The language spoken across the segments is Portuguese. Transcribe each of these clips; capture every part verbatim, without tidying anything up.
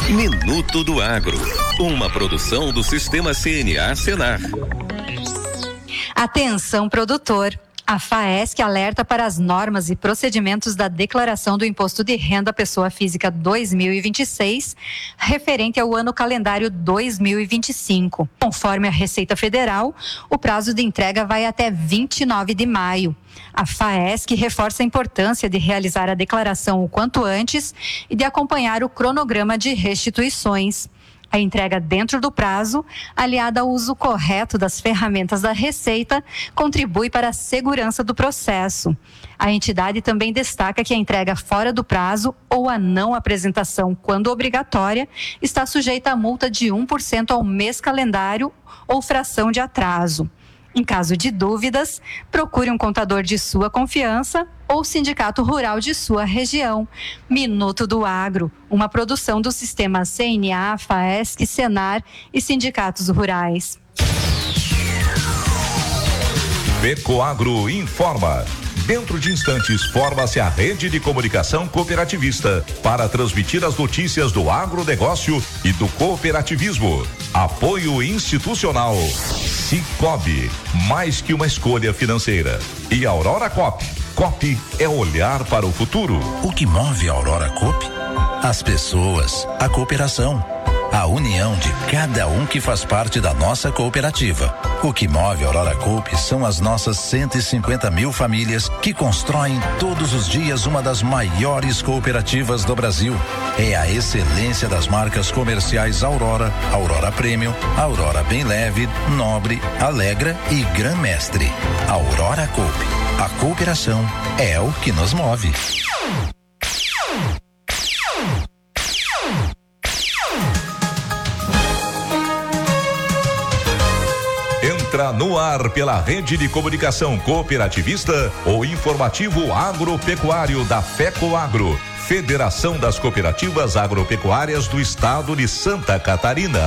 Minuto do Agro, uma produção do Sistema C N A Senar. Atenção, produtor. A FAESC alerta para as normas e procedimentos da Declaração do Imposto de Renda à Pessoa Física dois mil e vinte e seis, referente ao ano calendário dois mil e vinte e cinco. Conforme a Receita Federal, o prazo de entrega vai até vinte e nove de maio. A FAESC reforça a importância de realizar a declaração o quanto antes e de acompanhar o cronograma de restituições. A entrega dentro do prazo, aliada ao uso correto das ferramentas da Receita, contribui para a segurança do processo. A entidade também destaca que a entrega fora do prazo ou a não apresentação, quando obrigatória, está sujeita a multa de um por cento ao mês calendário ou fração de atraso. Em caso de dúvidas, procure um contador de sua confiança ou sindicato rural de sua região. Minuto do Agro, uma produção do Sistema C N A, FAESC, Senar e sindicatos rurais. Fecoagro informa. Dentro de instantes, forma-se a rede de comunicação cooperativista para transmitir as notícias do agronegócio e do cooperativismo. Apoio institucional. Cicobi, mais que uma escolha financeira. E Aurora Coop. Coop é olhar para o futuro. O que move a Aurora Coop? As pessoas, a cooperação, a união de cada um que faz parte da nossa cooperativa. O que move a Aurora Coop são as nossas cento e cinquenta mil famílias que constroem todos os dias uma das maiores cooperativas do Brasil. É a excelência das marcas comerciais Aurora, Aurora Premium, Aurora Bem Leve, Nobre, Alegra e Gran Mestre. Aurora Coop. A cooperação é o que nos move. Entra no ar pela rede de comunicação cooperativista o informativo agropecuário da Fecoagro, Federação das Cooperativas Agropecuárias do Estado de Santa Catarina.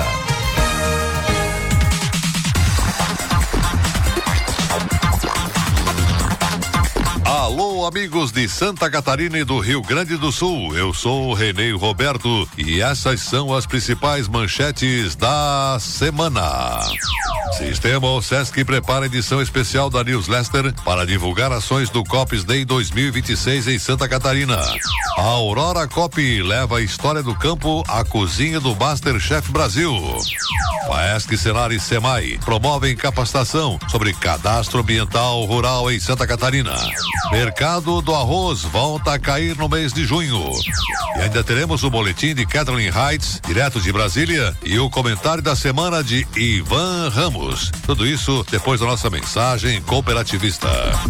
Alô, amigos de Santa Catarina e do Rio Grande do Sul, eu sou o Renê Roberto e essas são as principais manchetes da semana. Sistema OSESC prepara edição especial da Newsletter para divulgar ações do Cops Day dois mil e vinte e seis em Santa Catarina. A Aurora Coop leva a história do campo à cozinha do Masterchef Brasil. FAESC, Senar e SEMAI promovem capacitação sobre cadastro ambiental rural em Santa Catarina. Mercado do arroz volta a cair no mês de junho. E ainda teremos o boletim de Kathleen Heights, direto de Brasília, e o comentário da semana de Ivan Ramos. Tudo isso depois da nossa mensagem cooperativista.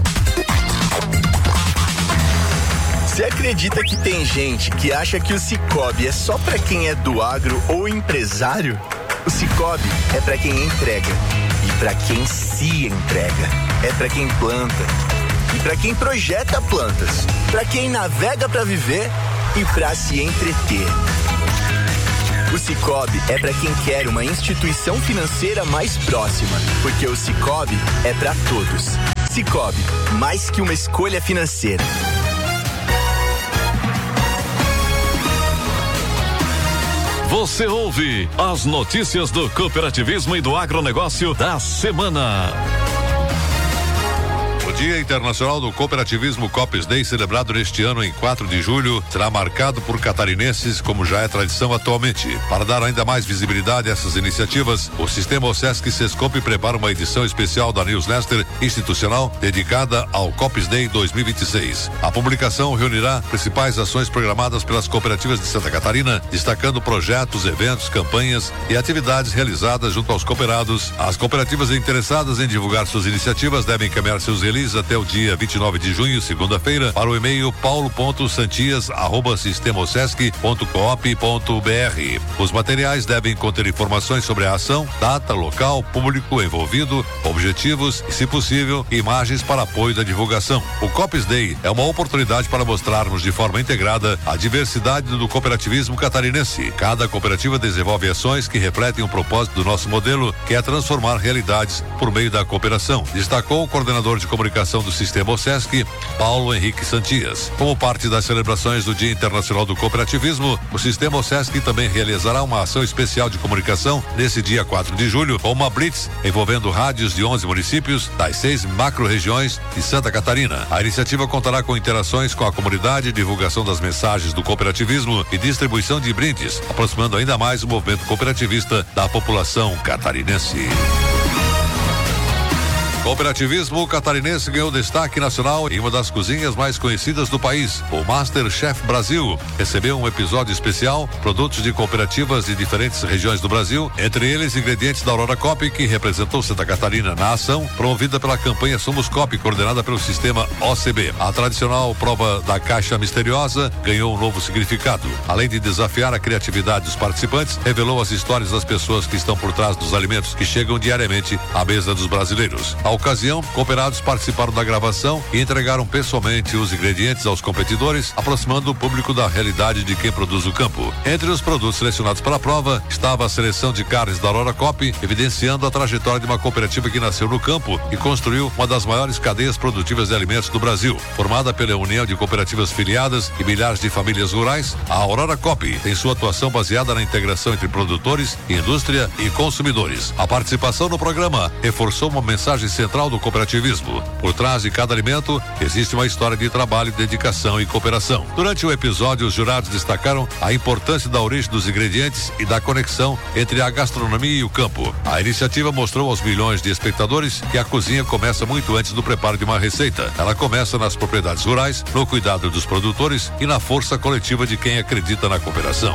Você acredita que tem gente que acha que o Cicobi é só pra quem é do agro ou empresário? O Cicobi é pra quem entrega e pra quem se entrega. É pra quem planta e pra quem projeta plantas, pra quem navega pra viver e pra se entreter. O Cicobi é pra quem quer uma instituição financeira mais próxima, porque o Cicobi é pra todos. Cicobi, mais que uma escolha financeira. Você ouve as notícias do cooperativismo e do agronegócio da semana. O Dia Internacional do Cooperativismo Cops Day, celebrado neste ano em quatro de julho, será marcado por catarinenses, como já é tradição atualmente. Para dar ainda mais visibilidade a essas iniciativas, o Sistema OSESC Sescope prepara uma edição especial da Newsletter institucional dedicada ao Cops Day dois mil e vinte e seis. A publicação reunirá principais ações programadas pelas cooperativas de Santa Catarina, destacando projetos, eventos, campanhas e atividades realizadas junto aos cooperados. As cooperativas interessadas em divulgar suas iniciativas devem encaminhar seus releases até o dia vinte e nove de junho, segunda-feira, para o e-mail paulo ponto santias arroba sistema osesc ponto coop ponto br. Os materiais devem conter informações sobre a ação, data, local, público envolvido, objetivos e, se possível, imagens para apoio da divulgação. O Cops Day é uma oportunidade para mostrarmos de forma integrada a diversidade do cooperativismo catarinense. Cada cooperativa desenvolve ações que refletem o propósito do nosso modelo, que é transformar realidades por meio da cooperação, destacou o coordenador de comunicação Comunicação do Sistema OSESC, Paulo Henrique Santias. Como parte das celebrações do Dia Internacional do Cooperativismo, o Sistema OSESC também realizará uma ação especial de comunicação nesse dia quatro de julho, com uma blitz envolvendo rádios de onze municípios das seis macro-regiões de Santa Catarina. A iniciativa contará com interações com a comunidade, divulgação das mensagens do cooperativismo e distribuição de brindes, aproximando ainda mais o movimento cooperativista da população catarinense. Cooperativismo catarinense ganhou destaque nacional em uma das cozinhas mais conhecidas do país. O MasterChef Brasil recebeu um episódio especial, produtos de cooperativas de diferentes regiões do Brasil, entre eles ingredientes da Aurora Coop, que representou Santa Catarina na ação, promovida pela campanha Somos Coop, coordenada pelo sistema O C B. A tradicional prova da caixa misteriosa ganhou um novo significado. Além de desafiar a criatividade dos participantes, revelou as histórias das pessoas que estão por trás dos alimentos que chegam diariamente à mesa dos brasileiros. Na ocasião, cooperados participaram da gravação e entregaram pessoalmente os ingredientes aos competidores, aproximando o público da realidade de quem produz o campo. Entre os produtos selecionados para a prova estava a seleção de carnes da Aurora Coop, evidenciando a trajetória de uma cooperativa que nasceu no campo e construiu uma das maiores cadeias produtivas de alimentos do Brasil. Formada pela união de cooperativas filiadas e milhares de famílias rurais, a Aurora Coop tem sua atuação baseada na integração entre produtores, indústria e consumidores. A participação no programa reforçou uma mensagem central do cooperativismo. Por trás de cada alimento existe uma história de trabalho, dedicação e cooperação. Durante o episódio, os jurados destacaram a importância da origem dos ingredientes e da conexão entre a gastronomia e o campo. A iniciativa mostrou aos milhões de espectadores que a cozinha começa muito antes do preparo de uma receita. Ela começa nas propriedades rurais, no cuidado dos produtores e na força coletiva de quem acredita na cooperação.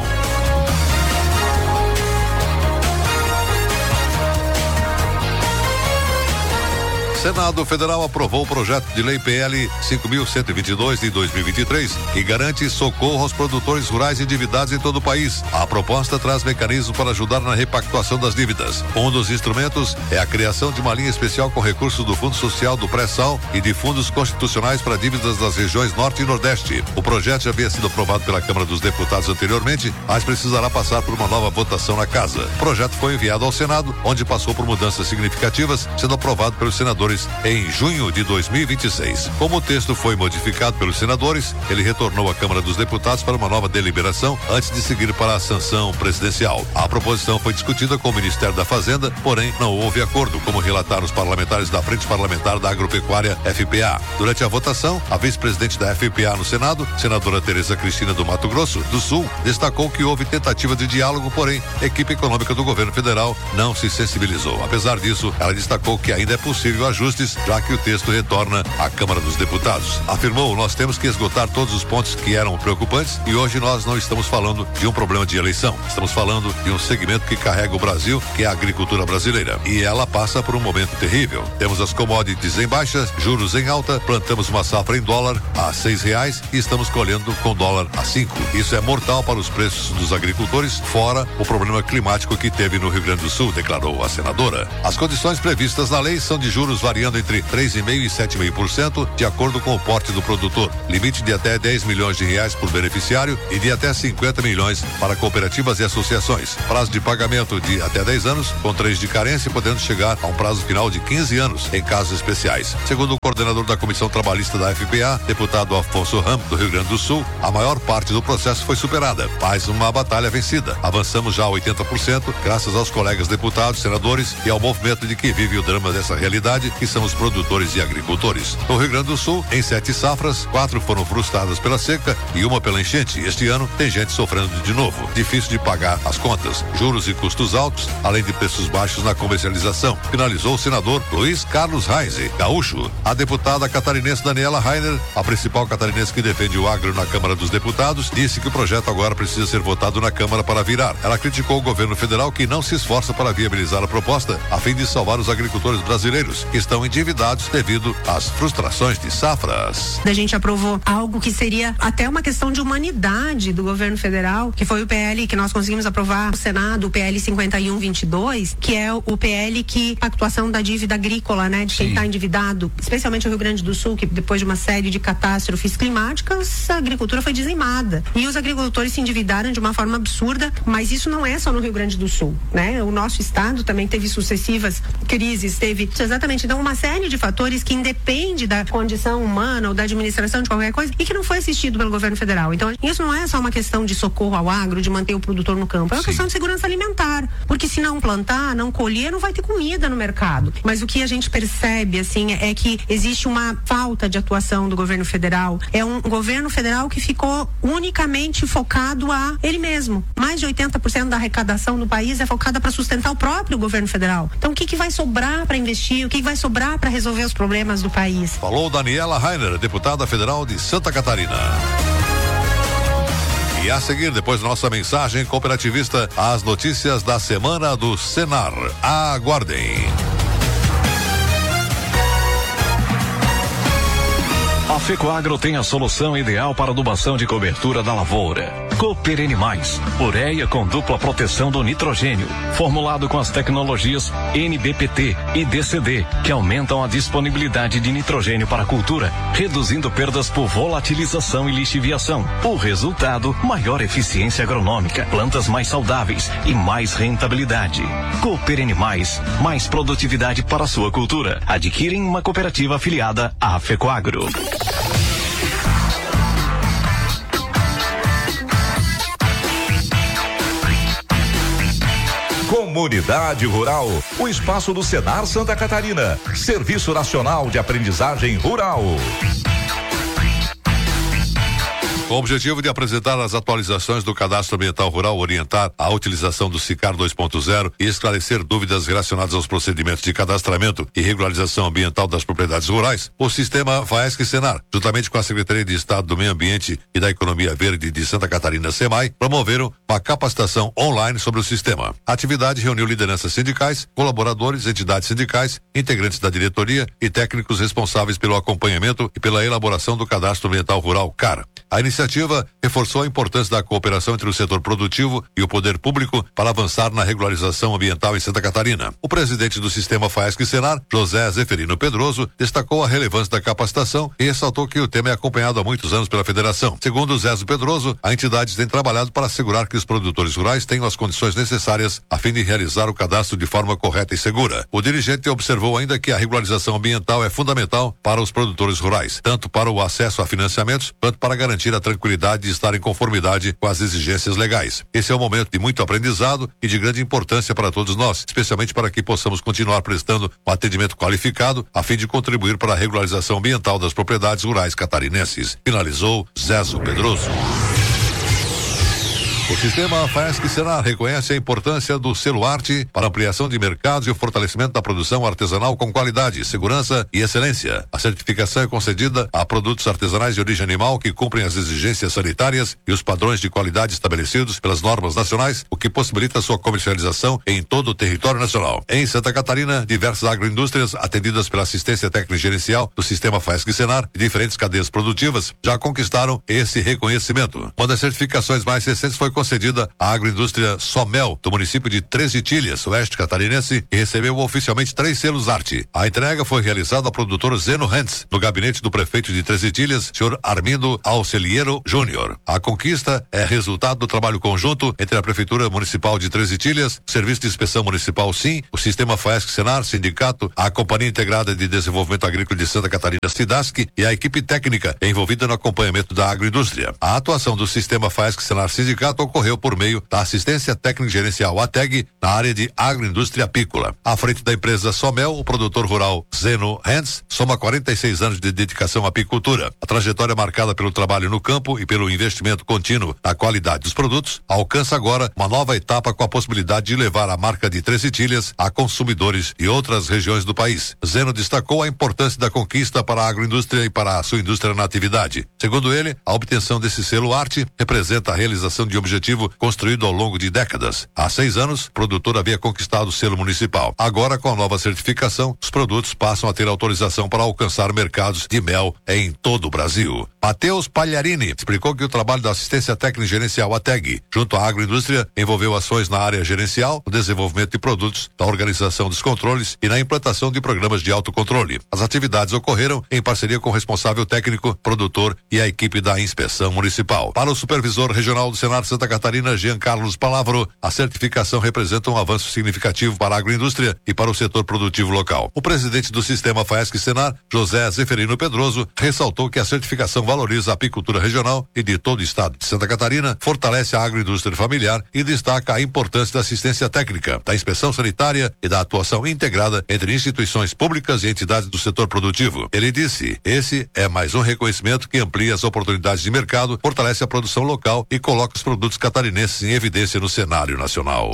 Senado Federal aprovou o projeto de lei P L cinco mil cento e vinte e dois de dois mil e vinte e três, que garante socorro aos produtores rurais endividados em todo o país. A proposta traz mecanismos para ajudar na repactuação das dívidas. Um dos instrumentos é a criação de uma linha especial com recursos do Fundo Social do Pré-Sal e de fundos constitucionais para dívidas das regiões Norte e Nordeste. O projeto já havia sido aprovado pela Câmara dos Deputados anteriormente, mas precisará passar por uma nova votação na Casa. O projeto foi enviado ao Senado, onde passou por mudanças significativas, sendo aprovado pelos senadores em junho de dois mil e vinte e seis. Como o texto foi modificado pelos senadores, ele retornou à Câmara dos Deputados para uma nova deliberação antes de seguir para a sanção presidencial. A proposição foi discutida com o Ministério da Fazenda, porém não houve acordo, como relataram os parlamentares da Frente Parlamentar da Agropecuária F P A. Durante a votação, a vice-presidente da F P A no Senado, senadora Tereza Cristina do Mato Grosso do Sul, destacou que houve tentativa de diálogo, porém a equipe econômica do governo federal não se sensibilizou. Apesar disso, ela destacou que ainda é possível ajuste, já que o texto retorna à Câmara dos Deputados. Afirmou: nós temos que esgotar todos os pontos que eram preocupantes e hoje nós não estamos falando de um problema de eleição. Estamos falando de um segmento que carrega o Brasil, que é a agricultura brasileira. E ela passa por um momento terrível. Temos as commodities em baixa, juros em alta, plantamos uma safra em dólar a seis reais e estamos colhendo com dólar a cinco. Isso é mortal para os preços dos agricultores, fora o problema climático que teve no Rio Grande do Sul, declarou a senadora. As condições previstas na lei são de juros variáveis variando entre três vírgula cinco por cento e sete vírgula cinco por cento, de acordo com o porte do produtor. Limite de até dez milhões de reais por beneficiário e de até cinquenta milhões para cooperativas e associações. Prazo de pagamento de até dez anos, com três de carência, podendo chegar a um prazo final de quinze anos em casos especiais. Segundo o coordenador da Comissão Trabalhista da F P A, deputado Afonso Ram, do Rio Grande do Sul, a maior parte do processo foi superada, mas uma batalha vencida. Avançamos já a oitenta por cento, graças aos colegas deputados, senadores e ao movimento de quem vive o drama dessa realidade, que são os produtores e agricultores. No Rio Grande do Sul, em sete safras, quatro foram frustradas pela seca e uma pela enchente. Este ano, tem gente sofrendo de novo. Difícil de pagar as contas. Juros e custos altos, além de preços baixos na comercialização. Finalizou o senador Luiz Carlos Reis, gaúcho. A deputada catarinense Daniela Rainer, a principal catarinense que defende o agro na Câmara dos Deputados, disse que o projeto agora precisa ser votado na Câmara para virar. Ela criticou o governo federal, que não se esforça para viabilizar a proposta, a fim de salvar os agricultores brasileiros, que estão endividados devido às frustrações de safras. A gente aprovou algo que seria até uma questão de humanidade do governo federal, que foi o P L que nós conseguimos aprovar no Senado, o P L cinquenta e um vinte e dois, que é o P L que a atuação da dívida agrícola, né, de quem está endividado, especialmente o Rio Grande do Sul, que depois de uma série de catástrofes climáticas, a agricultura foi dizimada. E os agricultores se endividaram de uma forma absurda, mas isso não é só no Rio Grande do Sul, né? O nosso estado também teve sucessivas crises, teve exatamente. Então Então, uma série de fatores que independe da condição humana ou da administração de qualquer coisa e que não foi assistido pelo governo federal. Então, isso não é só uma questão de socorro ao agro, de manter o produtor no campo, é uma Sim. questão de segurança alimentar, porque se não plantar, não colher, não vai ter comida no mercado. Mas o que a gente percebe, assim, é que existe uma falta de atuação do governo federal. É um governo federal que ficou unicamente focado a ele mesmo. Mais de oitenta por cento da arrecadação do país é focada para sustentar o próprio governo federal. Então, o que que vai sobrar para investir? O que que vai sobrar para resolver os problemas do país? Falou Daniela Rainer, deputada federal de Santa Catarina. E a seguir, depois da nossa mensagem cooperativista, as notícias da semana do Senar. Aguardem. A Fecoagro tem a solução ideal para adubação de cobertura da lavoura. Cooper Animais, ureia com dupla proteção do nitrogênio, formulado com as tecnologias N B P T e D C D, que aumentam a disponibilidade de nitrogênio para a cultura, reduzindo perdas por volatilização e lixiviação. O resultado, maior eficiência agronômica, plantas mais saudáveis e mais rentabilidade. Cooper Animais, mais produtividade para a sua cultura. Adquirem uma cooperativa afiliada à Fecoagro. Comunidade Rural, o espaço do Senar Santa Catarina, Serviço Nacional de Aprendizagem Rural. Com o objetivo de apresentar as atualizações do Cadastro Ambiental Rural, orientar a utilização do SICAR dois ponto zero e esclarecer dúvidas relacionadas aos procedimentos de cadastramento e regularização ambiental das propriedades rurais, o sistema FAESC-Senar, juntamente com a Secretaria de Estado do Meio Ambiente e da Economia Verde de Santa Catarina, SEMAI, promoveram uma capacitação online sobre o sistema. A atividade reuniu lideranças sindicais, colaboradores, entidades sindicais, integrantes da diretoria e técnicos responsáveis pelo acompanhamento e pela elaboração do Cadastro Ambiental Rural, C A R. A iniciativa reforçou a importância da cooperação entre o setor produtivo e o poder público para avançar na regularização ambiental em Santa Catarina. O presidente do sistema FAESC-Senar, José Zeferino Pedroso, destacou a relevância da capacitação e ressaltou que o tema é acompanhado há muitos anos pela federação. Segundo Zé Pedroso, a entidade tem trabalhado para assegurar que os produtores rurais tenham as condições necessárias a fim de realizar o cadastro de forma correta e segura. O dirigente observou ainda que a regularização ambiental é fundamental para os produtores rurais, tanto para o acesso a financiamentos quanto para garantir a tranquilidade de estar em conformidade com as exigências legais. Esse é um momento de muito aprendizado e de grande importância para todos nós, especialmente para que possamos continuar prestando um atendimento qualificado a fim de contribuir para a regularização ambiental das propriedades rurais catarinenses. Finalizou Zezo Pedroso. O sistema FAESC-Senar reconhece a importância do selo Arte para ampliação de mercados e o fortalecimento da produção artesanal com qualidade, segurança e excelência. A certificação é concedida a produtos artesanais de origem animal que cumprem as exigências sanitárias e os padrões de qualidade estabelecidos pelas normas nacionais, o que possibilita sua comercialização em todo o território nacional. Em Santa Catarina, diversas agroindústrias atendidas pela assistência técnica e gerencial do sistema FAESC-Senar e diferentes cadeias produtivas já conquistaram esse reconhecimento. Uma das certificações mais recentes foi concedida à agroindústria Somel, do município de Três Itilhas, oeste catarinense, e recebeu oficialmente três selos Arte. A entrega foi realizada ao produtor Zeno Hentz, no gabinete do prefeito de Três Itilhas, senhor Armindo Alceliero Júnior. A conquista é resultado do trabalho conjunto entre a Prefeitura Municipal de Três Itilhas, o Serviço de Inspeção Municipal SIM, o Sistema FAESC-Senar, Sindicato, a Companhia Integrada de Desenvolvimento Agrícola de Santa Catarina, SIDASC, e a equipe técnica envolvida no acompanhamento da agroindústria. A atuação do Sistema FAESC-Senar Sindicato ocorreu por meio da assistência técnica gerencial A T E G na área de agroindústria apícola. À frente da empresa Somel, o produtor rural Zeno Hentz soma quarenta e seis anos de dedicação à apicultura. A trajetória marcada pelo trabalho no campo e pelo investimento contínuo na qualidade dos produtos alcança agora uma nova etapa com a possibilidade de levar a marca de Três Itilhas a consumidores de outras regiões do país. Zeno destacou a importância da conquista para a agroindústria e para a sua indústria na atividade. Segundo ele, a obtenção desse selo Arte representa a realização de objetivo construído ao longo de décadas. Há seis anos, o produtor havia conquistado o selo municipal. Agora, com a nova certificação, os produtos passam a ter autorização para alcançar mercados de mel em todo o Brasil. Matheus Pagliarini explicou que o trabalho da assistência técnica gerencial A T E G, junto à agroindústria, envolveu ações na área gerencial, no desenvolvimento de produtos, na organização dos controles e na implantação de programas de autocontrole. As atividades ocorreram em parceria com o responsável técnico, produtor e a equipe da inspeção municipal. Para o supervisor regional do Senar Santa Santa Catarina, Jean Carlos Palavro, a certificação representa um avanço significativo para a agroindústria e para o setor produtivo local. O presidente do sistema FAESC-Senar, José Zeferino Pedroso, ressaltou que a certificação valoriza a apicultura regional e de todo o estado de Santa Catarina, fortalece a agroindústria familiar e destaca a importância da assistência técnica, da inspeção sanitária e da atuação integrada entre instituições públicas e entidades do setor produtivo. Ele disse: esse é mais um reconhecimento que amplia as oportunidades de mercado, fortalece a produção local e coloca os produtos catarinenses em evidência no cenário nacional.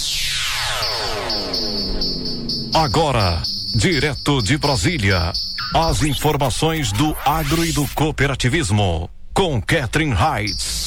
Agora, direto de Brasília, as informações do agro e do cooperativismo, com Catherine Heitz.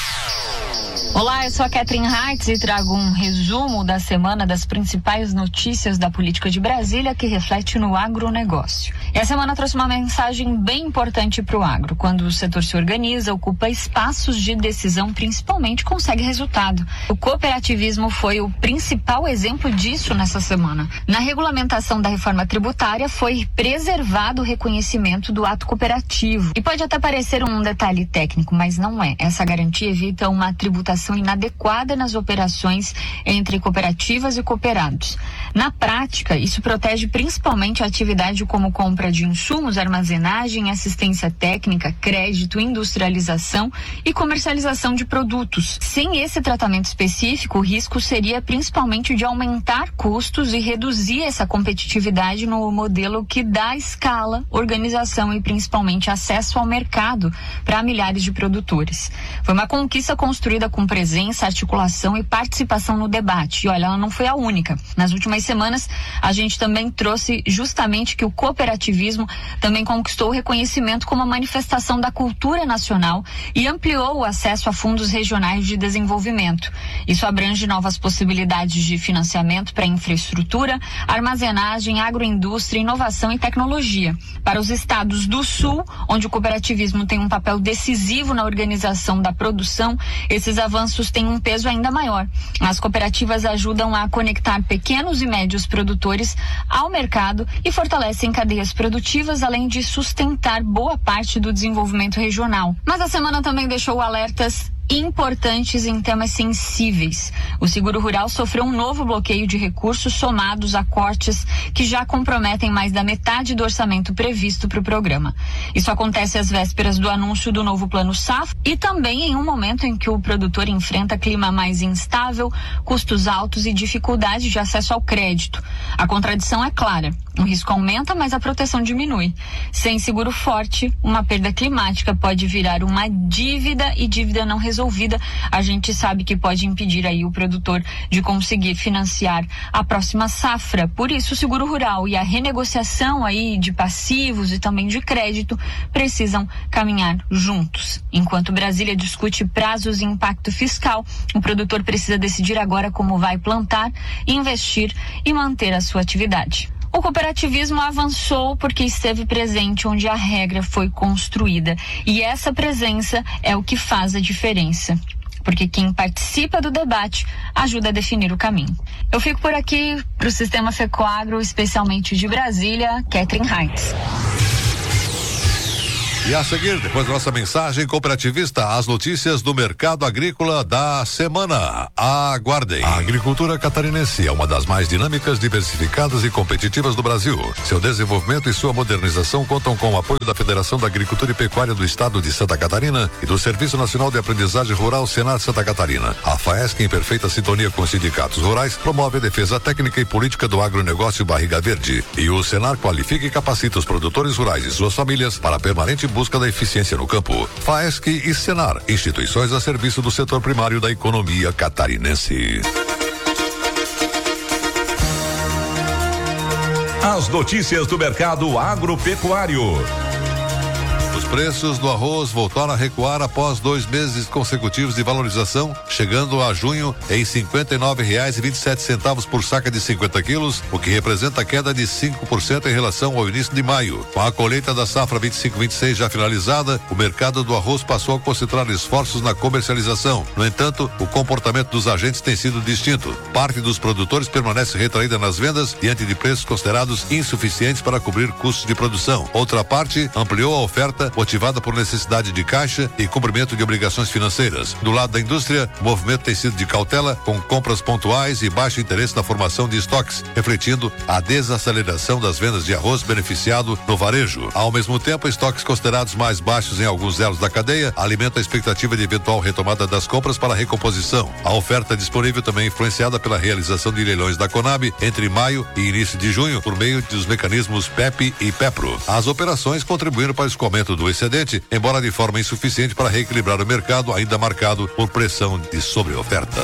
Olá, eu sou a Catherine Heitz e trago um resumo da semana das principais notícias da política de Brasília que reflete no agronegócio. E a semana trouxe uma mensagem bem importante para o agro. Quando o setor se organiza, ocupa espaços de decisão, principalmente consegue resultado. O cooperativismo foi o principal exemplo disso nessa semana. Na regulamentação da reforma tributária foi preservado o reconhecimento do ato cooperativo. E pode até parecer um detalhe técnico, mas não é. Essa garantia evita uma tributação inadequada nas operações entre cooperativas e cooperados. Na prática, isso protege principalmente a atividade como compra de insumos, armazenagem, assistência técnica, crédito, industrialização e comercialização de produtos. Sem esse tratamento específico, o risco seria principalmente de aumentar custos e reduzir essa competitividade no modelo que dá escala, organização e principalmente acesso ao mercado para milhares de produtores. Foi uma conquista construída com presença, articulação e participação no debate. E olha, ela não foi a única. Nas últimas semanas, a gente também trouxe justamente que o cooperativismo também conquistou o reconhecimento como uma manifestação da cultura nacional e ampliou o acesso a fundos regionais de desenvolvimento. Isso abrange novas possibilidades de financiamento para infraestrutura, armazenagem, agroindústria, inovação e tecnologia. Para os estados do Sul, onde o cooperativismo tem um papel decisivo na organização da produção, esses avanços têm um peso ainda maior. As cooperativas ajudam a conectar pequenos e médios produtores ao mercado e fortalecem cadeias produtivas, além de sustentar boa parte do desenvolvimento regional. Mas a semana também deixou alertas importantes em temas sensíveis. O seguro rural sofreu um novo bloqueio de recursos somados a cortes que já comprometem mais da metade do orçamento previsto para o programa. Isso acontece às vésperas do anúncio do novo plano Safra e também em um momento em que o produtor enfrenta clima mais instável, custos altos e dificuldade de acesso ao crédito. A contradição é clara. O risco aumenta, mas a proteção diminui. Sem seguro forte, uma perda climática pode virar uma dívida e dívida não resolvida, a gente sabe que pode impedir aí o produtor de conseguir financiar a próxima safra. Por isso, o seguro rural e a renegociação aí de passivos e também de crédito precisam caminhar juntos. Enquanto Brasília discute prazos e impacto fiscal, o produtor precisa decidir agora como vai plantar, investir e manter a sua atividade. O cooperativismo avançou porque esteve presente onde a regra foi construída. E essa presença é o que faz a diferença. Porque quem participa do debate ajuda a definir o caminho. Eu fico por aqui para o Sistema FECOAGRO, especialmente de Brasília, Catherine Heitz. E a seguir, depois da nossa mensagem cooperativista, as notícias do mercado agrícola da semana. Aguardem. A agricultura catarinense é uma das mais dinâmicas, diversificadas e competitivas do Brasil. Seu desenvolvimento e sua modernização contam com o apoio da Federação da Agricultura e Pecuária do Estado de Santa Catarina e do Serviço Nacional de Aprendizagem Rural Senar Santa Catarina. A FAESC, em perfeita sintonia com os sindicatos rurais, promove a defesa técnica e política do agronegócio Barriga Verde. E o Senar qualifica e capacita os produtores rurais e suas famílias para a permanente busca da eficiência no campo. FAESC e Senar, instituições a serviço do setor primário da economia catarinense. As notícias do mercado agropecuário. Os preços do arroz voltaram a recuar após dois meses consecutivos de valorização, chegando a junho em cinquenta e nove reais e vinte e sete centavos por saca de cinquenta quilos, o que representa queda de cinco por cento em relação ao início de maio. Com a colheita da safra vinte e cinco vinte e seis já finalizada, o mercado do arroz passou a concentrar esforços na comercialização. No entanto, o comportamento dos agentes tem sido distinto. Parte dos produtores permanece retraída nas vendas diante de preços considerados insuficientes para cobrir custos de produção. Outra parte ampliou a oferta oferta motivada por necessidade de caixa e cumprimento de obrigações financeiras. Do lado da indústria, o movimento tem sido de cautela, com compras pontuais e baixo interesse na formação de estoques, refletindo a desaceleração das vendas de arroz beneficiado no varejo. Ao mesmo tempo, estoques considerados mais baixos em alguns elos da cadeia alimentam a expectativa de eventual retomada das compras para recomposição. A oferta disponível também é influenciada pela realização de leilões da Conab entre maio e início de junho por meio dos mecanismos P E P e PEPRO. As operações contribuíram para o escoamento do excedente, embora de forma insuficiente para reequilibrar o mercado ainda marcado por pressão de sobreoferta.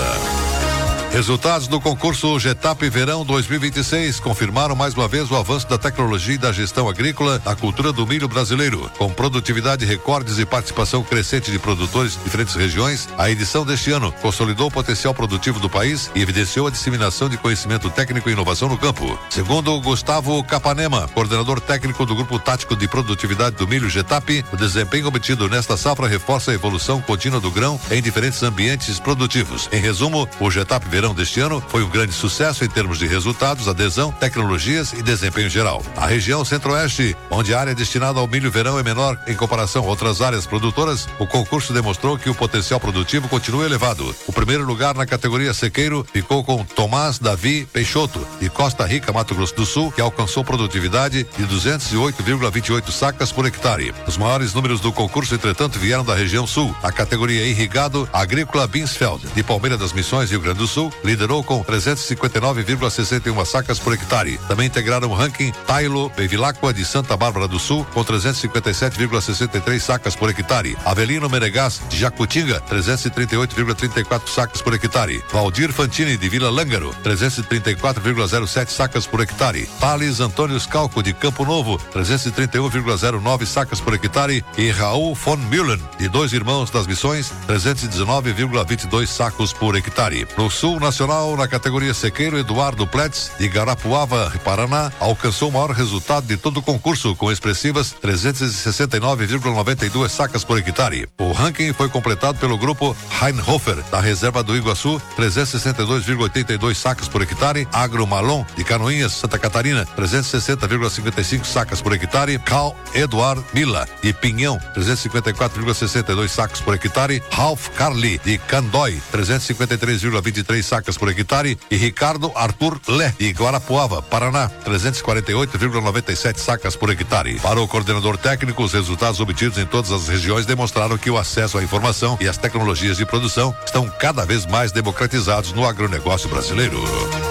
Resultados do concurso Getap Verão dois mil e vinte e seis confirmaram mais uma vez o avanço da tecnologia e da gestão agrícola na cultura do milho brasileiro. Com produtividade recordes e participação crescente de produtores de diferentes regiões, a edição deste ano consolidou o potencial produtivo do país e evidenciou a disseminação de conhecimento técnico e inovação no campo. Segundo Gustavo Capanema, coordenador técnico do Grupo Tático de Produtividade do Milho Getap, o desempenho obtido nesta safra reforça a evolução contínua do grão em diferentes ambientes produtivos. Em resumo, o Getap Verão verão deste ano foi um grande sucesso em termos de resultados, adesão, tecnologias e desempenho geral. A região Centro-Oeste, onde a área destinada ao milho verão é menor em comparação a outras áreas produtoras, o concurso demonstrou que o potencial produtivo continua elevado. O primeiro lugar na categoria sequeiro ficou com Tomás Davi Peixoto, de Costa Rica, Mato Grosso do Sul, que alcançou produtividade de duzentos e oito vírgula vinte e oito sacas por hectare. Os maiores números do concurso, entretanto, vieram da região sul. A categoria irrigado Agrícola Binsfeld, de Palmeira das Missões, Rio Grande do Sul, liderou com trezentos e cinquenta e nove vírgula sessenta e uma sacas por hectare. Também integraram o ranking Tailo Bevilacqua de Santa Bárbara do Sul, com trezentos e cinquenta e sete vírgula sessenta e três sacas por hectare. Avelino Menegás de Jacutinga, trezentos e trinta e oito vírgula trinta e quatro sacas por hectare. Valdir Fantini de Vila Lângaro, trezentos e trinta e quatro vírgula zero sete sacas por hectare. Thales Antônio Scalco de Campo Novo, trezentos e trinta e um vírgula zero nove sacas por hectare. E Raul von Müllen de Dois Irmãos das Missões, trezentos e dezenove vírgula vinte e dois sacos por hectare. No Sul Nacional, na categoria sequeiro, Eduardo Pletz, de Garapuava, Paraná, alcançou o maior resultado de todo o concurso, com expressivas trezentos e sessenta e nove vírgula noventa e duas sacas por hectare. O ranking foi completado pelo grupo Heinhofer, da Reserva do Iguaçu, trezentos e sessenta e dois vírgula oitenta e dois sacas por hectare. Agro Malon, de Canoinhas, Santa Catarina, trezentos e sessenta vírgula cinquenta e cinco sacas por hectare. Carl Eduard Mila, de Pinhão, trezentos e cinquenta e quatro vírgula sessenta e dois sacas por hectare. Ralph Carli, de Candói, trezentos e cinquenta e três vírgula vinte e três sacas por hectare. E Ricardo Arthur Lé, de Guarapuava, Paraná, trezentos e quarenta e oito vírgula noventa e sete sacas por hectare. Para o coordenador técnico, os resultados obtidos em todas as regiões demonstraram que o acesso à informação e às tecnologias de produção estão cada vez mais democratizados no agronegócio brasileiro.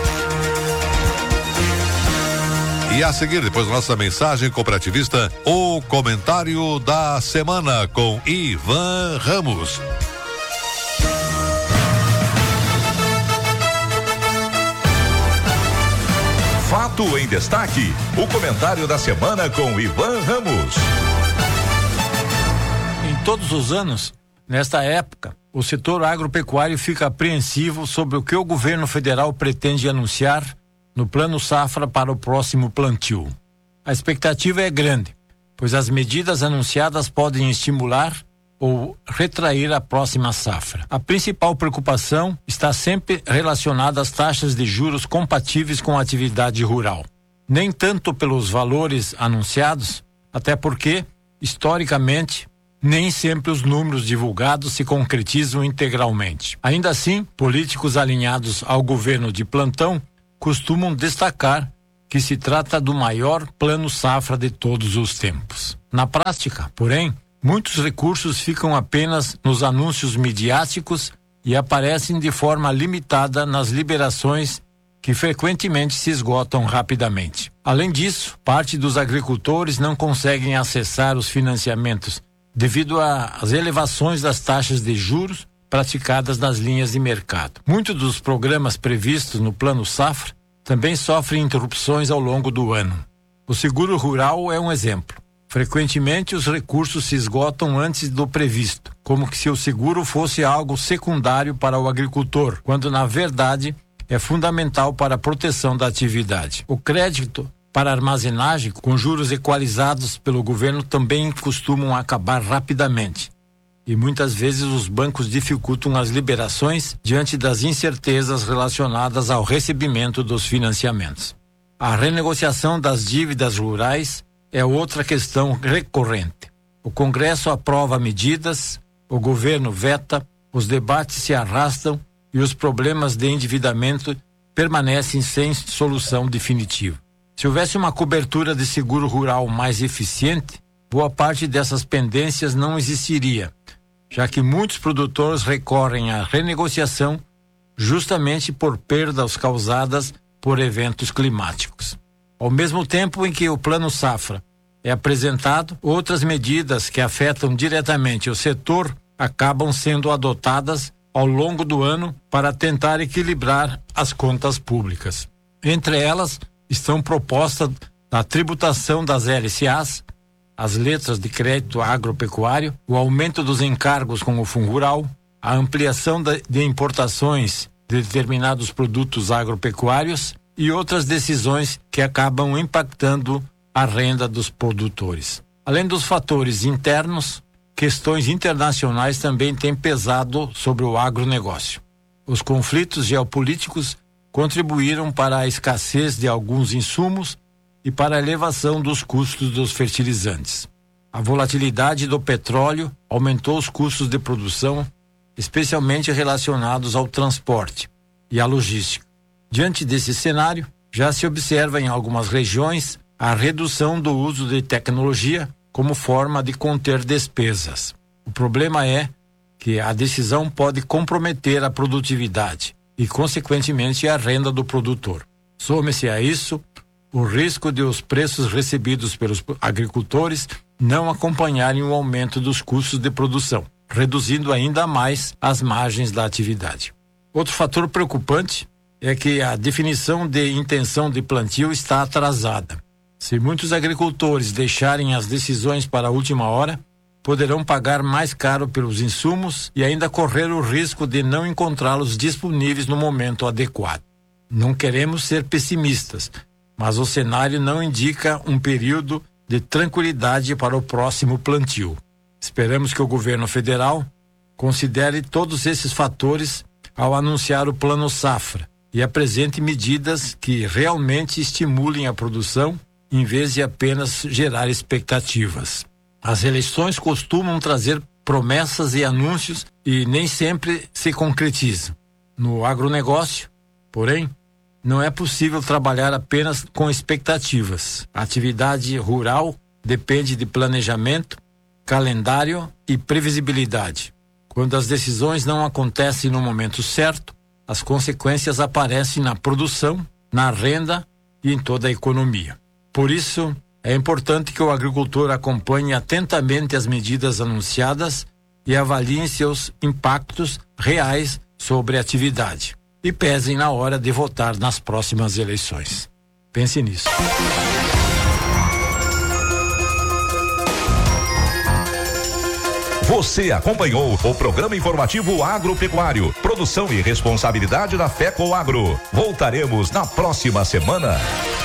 E a seguir, depois da nossa mensagem cooperativista, o comentário da semana com Ivan Ramos. Fato em Destaque, o comentário da semana com Ivan Ramos. Em todos os anos, nesta época, o setor agropecuário fica apreensivo sobre o que o governo federal pretende anunciar no Plano Safra para o próximo plantio. A expectativa é grande, pois as medidas anunciadas podem estimular ou retrair a próxima safra. A principal preocupação está sempre relacionada às taxas de juros compatíveis com a atividade rural. Nem tanto pelos valores anunciados, até porque, historicamente, nem sempre os números divulgados se concretizam integralmente. Ainda assim, políticos alinhados ao governo de plantão costumam destacar que se trata do maior plano safra de todos os tempos. Na prática, porém, muitos recursos ficam apenas nos anúncios midiáticos e aparecem de forma limitada nas liberações que frequentemente se esgotam rapidamente. Além disso, parte dos agricultores não conseguem acessar os financiamentos devido às elevações das taxas de juros praticadas nas linhas de mercado. Muitos dos programas previstos no Plano Safra também sofrem interrupções ao longo do ano. O seguro rural é um exemplo. Frequentemente, os recursos se esgotam antes do previsto, como se o seguro fosse algo secundário para o agricultor, quando, na verdade, é fundamental para a proteção da atividade. O crédito para armazenagem, com juros equalizados pelo governo, também costumam acabar rapidamente. E muitas vezes os bancos dificultam as liberações diante das incertezas relacionadas ao recebimento dos financiamentos. A renegociação das dívidas rurais é outra questão recorrente. O Congresso aprova medidas, o governo veta, os debates se arrastam e os problemas de endividamento permanecem sem solução definitiva. Se houvesse uma cobertura de seguro rural mais eficiente, boa parte dessas pendências não existiria, já que muitos produtores recorrem à renegociação justamente por perdas causadas por eventos climáticos. Ao mesmo tempo em que o Plano Safra é apresentado, outras medidas que afetam diretamente o setor acabam sendo adotadas ao longo do ano para tentar equilibrar as contas públicas. Entre elas estão propostas da tributação das L S As, as letras de crédito agropecuário, o aumento dos encargos com o Fundo Rural, a ampliação de importações de determinados produtos agropecuários e outras decisões que acabam impactando a renda dos produtores. Além dos fatores internos, questões internacionais também têm pesado sobre o agronegócio. Os conflitos geopolíticos contribuíram para a escassez de alguns insumos e para a elevação dos custos dos fertilizantes. A volatilidade do petróleo aumentou os custos de produção, especialmente relacionados ao transporte e à logística. Diante desse cenário, já se observa em algumas regiões a redução do uso de tecnologia como forma de conter despesas. O problema é que a decisão pode comprometer a produtividade e, consequentemente, a renda do produtor. Some-se a isso o risco de os preços recebidos pelos agricultores não acompanharem o aumento dos custos de produção, reduzindo ainda mais as margens da atividade. Outro fator preocupante é que a definição de intenção de plantio está atrasada. Se muitos agricultores deixarem as decisões para a última hora, poderão pagar mais caro pelos insumos e ainda correr o risco de não encontrá-los disponíveis no momento adequado. Não queremos ser pessimistas, mas o cenário não indica um período de tranquilidade para o próximo plantio. Esperamos que o governo federal considere todos esses fatores ao anunciar o Plano Safra e apresente medidas que realmente estimulem a produção em vez de apenas gerar expectativas. As eleições costumam trazer promessas e anúncios e nem sempre se concretizam. No agronegócio, porém, não é possível trabalhar apenas com expectativas. A atividade rural depende de planejamento, calendário e previsibilidade. Quando as decisões não acontecem no momento certo, as consequências aparecem na produção, na renda e em toda a economia. Por isso, é importante que o agricultor acompanhe atentamente as medidas anunciadas e avaliem seus impactos reais sobre a atividade e pesem na hora de votar nas próximas eleições. Pense nisso. Você acompanhou o programa informativo agropecuário, produção e responsabilidade da FECOAGRO. Voltaremos na próxima semana.